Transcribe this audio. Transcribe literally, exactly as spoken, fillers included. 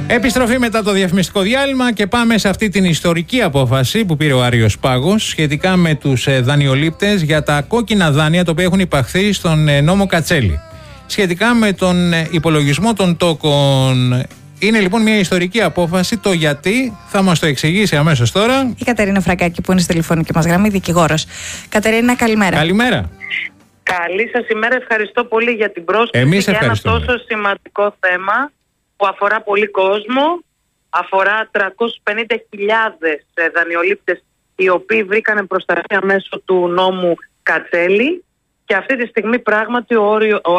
Επιστροφή μετά το διαφημιστικό διάλειμμα και πάμε σε αυτή την ιστορική απόφαση που πήρε ο Άριος Πάγος σχετικά με τους δανειολήπτες για τα κόκκινα δάνεια τα οποία έχουν υπαχθεί στον νόμο Κατσέλη. Σχετικά με τον υπολογισμό των τόκων. Είναι λοιπόν μια ιστορική απόφαση. Το γιατί θα μας το εξηγήσει αμέσως τώρα η Κατερίνα Φραγκάκη, που είναι στη τηλεφωνική μας γραμμή, δικηγόρος. Κατερίνα, καλημέρα. Καλημέρα. Καλή σας ημέρα. Ευχαριστώ πολύ για την πρόσκληση. Εμείς για ένα τόσο σημαντικό θέμα που αφορά πολύ κόσμο. Αφορά τριακόσιες πενήντα χιλιάδες δανειολήπτες οι οποίοι βρήκανε προστασία μέσω του νόμου Κατσέλη. Και αυτή τη στιγμή πράγματι ο, όριο, ο